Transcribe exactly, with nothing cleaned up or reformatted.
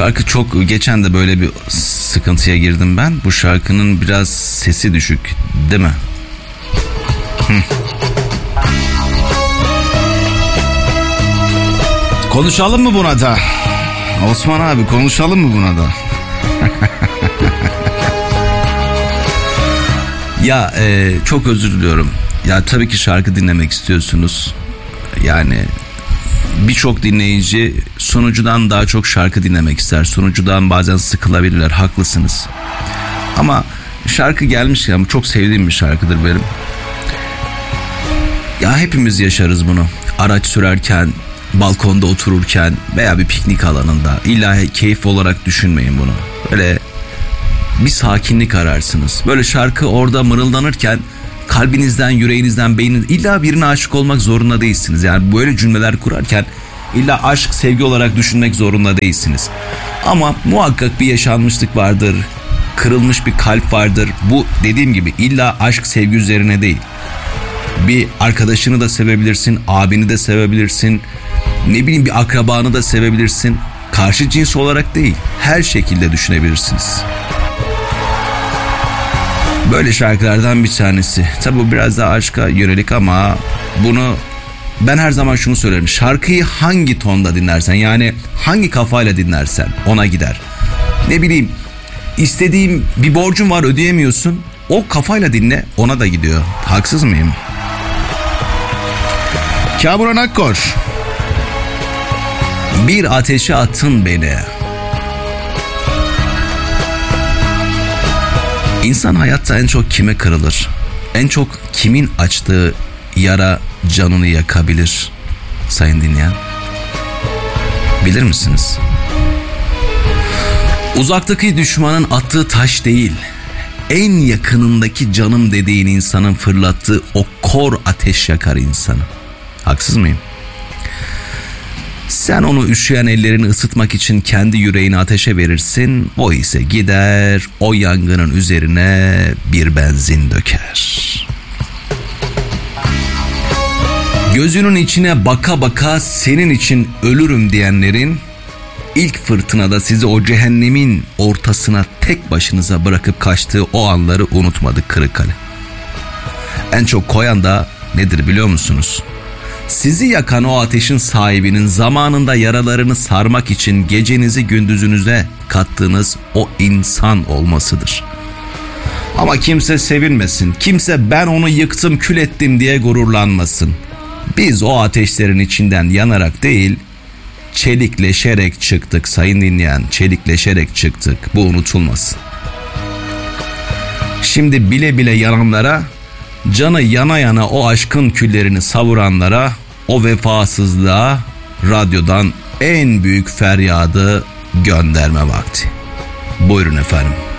şarkı çok, geçen de böyle bir sıkıntıya girdim ben. Bu şarkının biraz sesi düşük değil mi? Hı. Konuşalım mı buna da? Osman abi, konuşalım mı buna da? Ya e, çok özür diliyorum. Ya tabii ki şarkı dinlemek istiyorsunuz. Yani birçok dinleyici sunucudan daha çok şarkı dinlemek ister. Sunucudan bazen sıkılabilirler, haklısınız. Ama şarkı gelmişken, çok sevdiğim bir şarkıdır benim. Ya hepimiz yaşarız bunu. Araç sürerken, balkonda otururken veya bir piknik alanında. İlla keyif olarak düşünmeyin bunu. Böyle bir sakinlik ararsınız. Böyle şarkı orada mırıldanırken kalbinizden, yüreğinizden, beyninizden, illa birine aşık olmak zorunda değilsiniz. Yani böyle cümleler kurarken illa aşk, sevgi olarak düşünmek zorunda değilsiniz. Ama muhakkak bir yaşanmışlık vardır. Kırılmış bir kalp vardır. Bu dediğim gibi illa aşk, sevgi üzerine değil. Bir arkadaşını da sevebilirsin, abini de sevebilirsin. Ne bileyim, bir akrabanı da sevebilirsin. Karşı cins olarak değil, her şekilde düşünebilirsiniz. Böyle şarkılardan bir tanesi. Tabi bu biraz daha aşka yönelik ama bunu ben her zaman şunu söylerim. Şarkıyı hangi tonda dinlersen, yani hangi kafayla dinlersen ona gider. Ne bileyim, istediğim bir borcun var, ödeyemiyorsun. O kafayla dinle, ona da gidiyor. Haksız mıyım? Kamuran Akkor. Bir ateşe atın beni. İnsan hayatta en çok kime kırılır? En çok kimin açtığı yara canını yakabilir sayın dinleyen? Bilir misiniz? Uzaktaki düşmanın attığı taş değil, en yakınındaki canım dediğin insanın fırlattığı o kor ateş yakar insanı. Haksız mıyım? Sen onu üşüyen ellerini ısıtmak için kendi yüreğini ateşe verirsin. O ise gider o yangının üzerine bir benzin döker. Gözünün içine baka baka senin için ölürüm diyenlerin ilk fırtınada sizi o cehennemin ortasına tek başınıza bırakıp kaçtığı o anları unutmadık Kırıkkale. En çok koyan da nedir biliyor musunuz? Sizi yakan o ateşin sahibinin zamanında yaralarını sarmak için gecenizi gündüzünüze kattığınız o insan olmasıdır. Ama kimse sevinmesin, kimse ben onu yıktım, kül ettim diye gururlanmasın. Biz o ateşlerin içinden yanarak değil, çelikleşerek çıktık sayın dinleyen, çelikleşerek çıktık, bu unutulmasın. Şimdi bile bile yananlara, canı yana yana o aşkın küllerini savuranlara, o vefasızlığa radyodan en büyük feryadı gönderme vakti. Buyurun efendim.